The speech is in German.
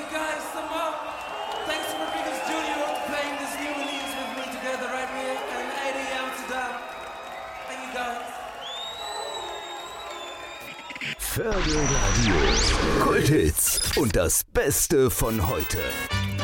guys some more. Thanks for Vickers Jr. playing this new release with me together right here in 80 Amsterdam. Thank you guys. Förderradio. Kulthits und das Beste von heute.